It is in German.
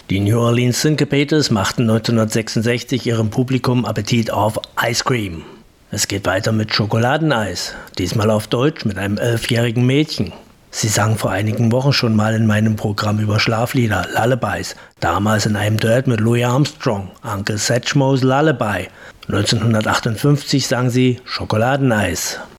Die New Orleans Syncopators machten 1966 ihrem Publikum Appetit auf Ice Cream. Es geht weiter mit Schokoladeneis, diesmal auf Deutsch mit einem 11-jährigen Mädchen. Sie sang vor einigen Wochen schon mal in meinem Programm über Schlaflieder, Lullabies, damals in einem Duett mit Louis Armstrong, Uncle Satchmo's Lullaby. 1958 sang sie Schokoladeneis.